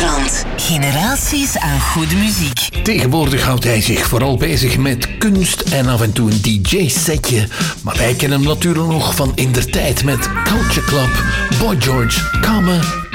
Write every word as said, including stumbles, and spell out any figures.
Nederland. Generaties aan goede muziek. Tegenwoordig houdt hij zich vooral bezig met kunst en af en toe een D J-setje. Maar wij kennen hem natuurlijk nog van indertijd met Culture Club, Boy George, Kame